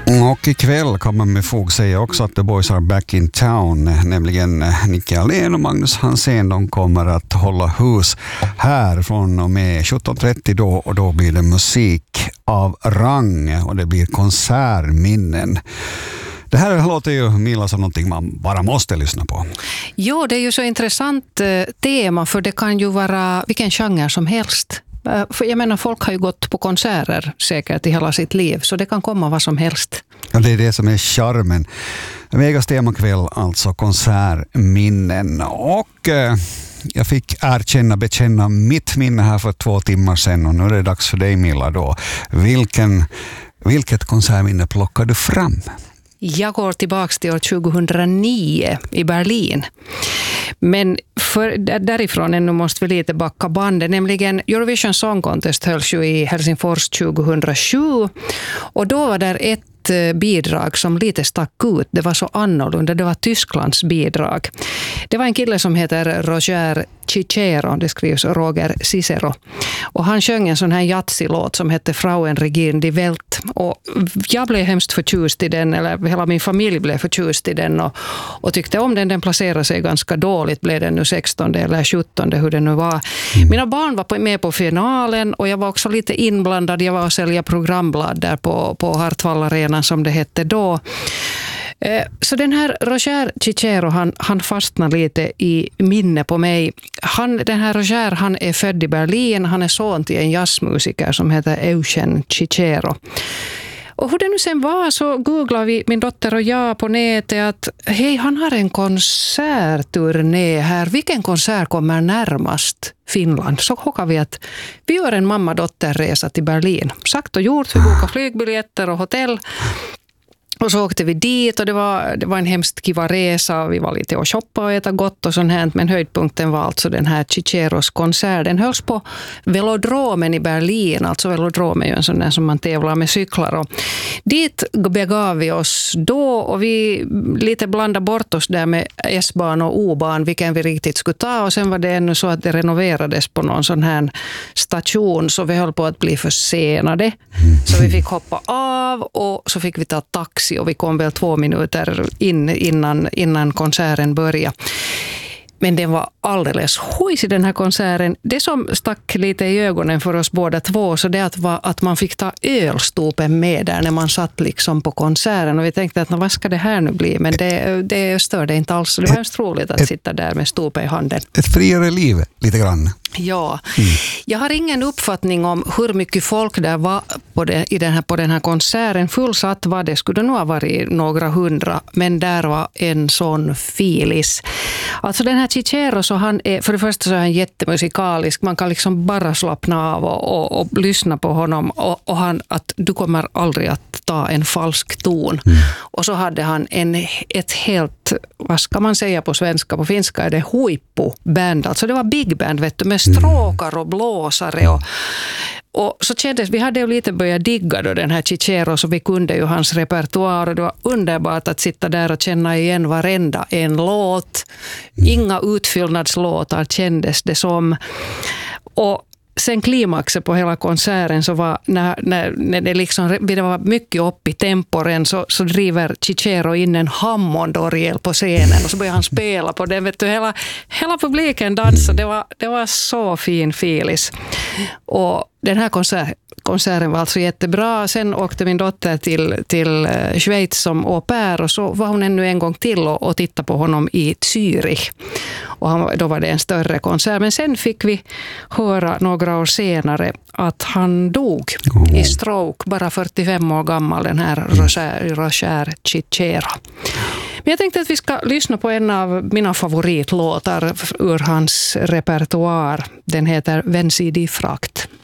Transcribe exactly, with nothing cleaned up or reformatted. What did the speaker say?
Och ikväll kan man med fog säga också att The Boys are back in town, nämligen Nicke Alén och Magnus Hansen. De kommer att hålla hus här från och med sjutton trettio då, och då blir det musik av rang och det blir konsertminnen. Det här låter ju, Mila, som någonting man bara måste lyssna på. Jo, det är ju så intressant eh, tema, för det kan ju vara vilken genre som helst. Eh, för jag menar, folk har ju gått på konserter säkert i hela sitt liv, så det kan komma vad som helst. Ja, det är det som är charmen. Vegas temakväll, alltså konsertminnen. Och eh, jag fick erkänna, bekänna mitt minne här för två timmar sedan, och nu är det dags för dig, Mila, då. Vilken, vilket konsertminne plockar du fram? Jag går tillbaka till år tjugohundranio i Berlin. Men för, därifrån ännu måste vi lite backa bandet. Nämligen Eurovision Song Contest hölls ju i Helsingfors tjugohundrasju. Och då var där ett bidrag som lite stack ut. Det var så annorlunda. Det var Tysklands bidrag. Det var en kille som heter Roger Cicero. Det skrivs Roger Cicero. Och han sjöng en sån här jazzy-låt som hette Frauen regieren die Welt. Och jag blev hemskt förtjust i den, eller hela min familj blev förtjust i den och, och tyckte om den. Den placerade sig ganska dåligt. Blev den nu sextonde eller sjuttonde, hur det nu var. Mm. Mina barn var med på finalen och jag var också lite inblandad. Jag var och sälja programblad där på, på Hartwall Arena, som det hette då. Så den här Roger Cicero, han, han fastnar lite i minne på mig. Han, den här Roger, han är född i Berlin. Han är son till en jazzmusiker som heter Eugen Cicero. Och hur det nu sen var, så googlade vi, min dotter och jag, på nätet att hej, han har en konsertturné här. Vilken konsert kommer närmast Finland? Så hockar vi att vi gör en mamma-dotter-resa till Berlin. Sagt och gjort, vi bokade flygbiljetter och hotell. Och så åkte vi dit och det var, det var en hemskt kiva resa. Vi var lite och shoppa och äta gott och sånt här. Men höjdpunkten var alltså den här Ciceros konsert. Den hölls på Velodromen i Berlin. Alltså Velodromen är ju en sån där som man tävlar med cyklar. Och dit begav vi oss då och vi lite blandade bort oss där med S-ban och O-ban, vilken vi riktigt skulle ta. Och sen var det ännu så att det renoverades på någon sån här station, så vi höll på att bli försenade. Så vi fick hoppa av och så fick vi ta taxi. Och vi kom väl två minuter in innan, innan konserten började. Men den var alldeles hojs i den här konserten. Det som stack lite i ögonen för oss båda två, så det var att man fick ta ölstopen med där när man satt liksom på konserten. Och vi tänkte att vad ska det här nu bli? Men det, det störde inte alls. Det var hemskt roligt att sitta där med stopen i handen. Ett friare liv, lite grann. Ja, mm. Jag har ingen uppfattning om hur mycket folk där var på, det, i den här, på den här konserten. Fullsatt var det, skulle nog ha varit några hundra, men där var en sån filis. Alltså den här Cicero, så han är, för det första så är han jättemusikalisk. Man kan liksom bara slappna av och, och, och lyssna på honom. Och, och han, att du kommer aldrig att ta en falsk ton. Mm. Och så hade han en, ett helt, vad ska man säga på svenska, på finska är det huippu-band. Alltså det var big band, vet du, med stråkar och blåsare och Och så kändes, vi hade ju lite börjat digga då den här Cicero, så vi kunde ju hans repertoar och det var underbart att sitta där och känna igen varenda en låt. Inga utfyllnadslåtar kändes det som. Och sen klimaxet på hela konserten så var när, när, när det, liksom, det var mycket upp i temporen, så, så driver Cicero in en Hammond-orgel på scenen och så börjar han spela på den. Vet du, hela, hela publiken dansade. Det var, det var så fin filis. Och den här konsert, konserten var alltså jättebra. Sen åkte min dotter till, till Schweiz som au pair och så var hon ännu en gång till och, och tittade på honom i Zürich. Och han, då var det en större konsert. Men sen fick vi höra några år senare att han dog oh. i stroke, bara fyrtiofem år gammal, den här Roger, Roger Cicero. Men jag tänkte att vi ska lyssna på en av mina favoritlåtar ur hans repertoar. Den heter Vänsidig frakt.